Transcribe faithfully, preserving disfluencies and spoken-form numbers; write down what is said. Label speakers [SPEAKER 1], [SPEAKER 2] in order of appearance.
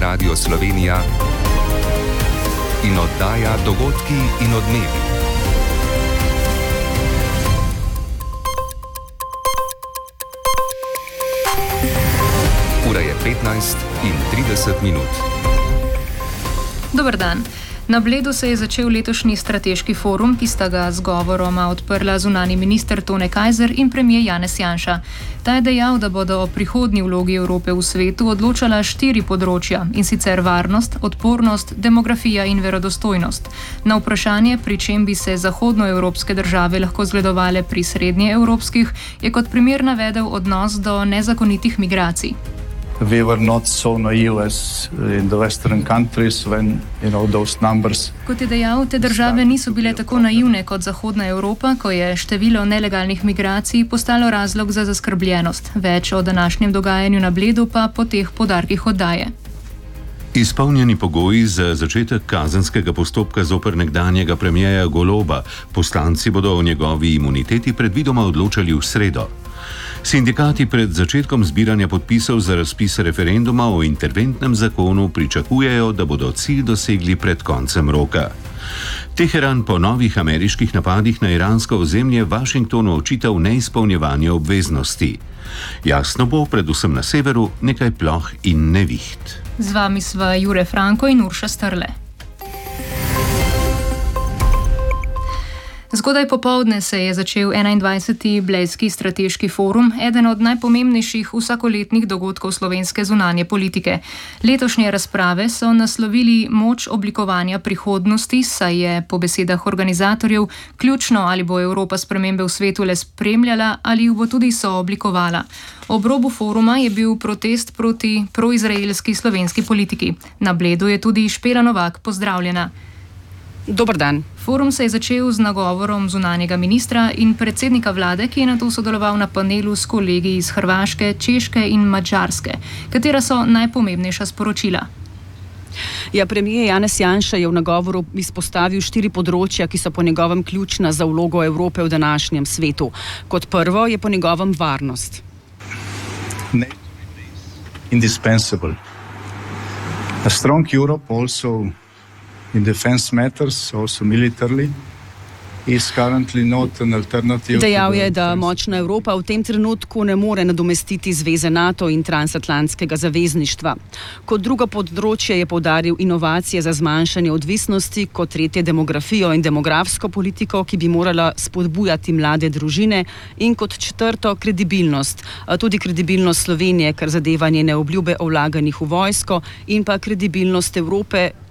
[SPEAKER 1] Radio Slovenija in oddaja Dogodki in odmevi. Ura je petnajst in trideset minut.
[SPEAKER 2] Dober dan. Na Bledu se je začel letošnji strateški forum, ki sta ga z govoroma odprla zunani minister Tone Kajzer in premier Janez Janša. Ta je dejal, da bodo o prihodnji vlogi Evrope v svetu odločala štiri področja, in sicer varnost, odpornost, demografija in verodostojnost. Na vprašanje, pri čem bi se zahodnoevropske države lahko zgledovale pri srednjeevropskih, je kot primer navedel odnos do nezakonitih migracij.
[SPEAKER 3] We were not so naive as in the Western countries when, you know, those numbers.
[SPEAKER 2] Kot je dejal, te države niso bile tako naivne kot Zahodna Evropa, ko je število nelegalnih migracij postalo razlog za zaskrbljenost. Več o današnjem dogajanju na Bledu pa po teh poudarkih oddaje.
[SPEAKER 4] Izpolnjeni pogoji za začetek kazenskega postopka zoper nekdanjega premierja Goloba. Poslanci bodo o njegovi imuniteti predvidoma odločali v sredo. Sindikati pred začetkom zbiranja podpisov za razpis referenduma o interventnem zakonu pričakujejo, da bodo cilj dosegli pred koncem roka. Teheran po novih ameriških napadih na iransko ozemlje Washingtonu očital neizpolnjevanje obveznosti. Jasno bo, predvsem na severu, nekaj ploh in neviht.
[SPEAKER 2] Z vami sva Jure Franko in Urša Strle. Zgodaj popoldne se je začel enaindvajseti Blejski strateški forum, eden od najpomembnejših vsakoletnih dogodkov slovenske zunanje politike. Letošnje razprave so naslovili moč oblikovanja prihodnosti, saj je po besedah organizatorjev ključno, ali bo Evropa spremembe v svetu le spremljala ali jih bo tudi sooblikovala. Ob robu foruma je bil protest proti proizraelski slovenski politiki. Na Bledu je tudi Špela Novak pozdravljena.
[SPEAKER 5] Dober dan.
[SPEAKER 2] Forum se je začel z nagovorom zunanjega ministra in predsednika vlade, ki je nato sodeloval na panelu s kolegi iz Hrvaške, Češke in Madžarske. Katera so najpomembnejša sporočila?
[SPEAKER 5] Ja, premier Janez Janša je v nagovoru izpostavil štiri področja, ki so po njegovem ključna za vlogo Evrope v današnjem svetu. Kot prvo je po njegovem varnost.
[SPEAKER 3] Indispensable. A strong Europe also in defense matters, also militarily, is currently not an alternative.
[SPEAKER 5] Dejal je, da močna Evropa v tem trenutku ne more nadomestiti zveze NATO in transatlantskega zavezništva. Kot drugo področje je poudaril inovacije za zmanjšanje odvisnosti, kot tretje demografijo in demografsko politiko, ki bi morala spodbujati mlade družine, in kot četrto kredibilnost. Tudi kredibilnost Slovenije, kar zadeva njene obljube o vlaganjih v vojsko, in pa kredibilnost Evrope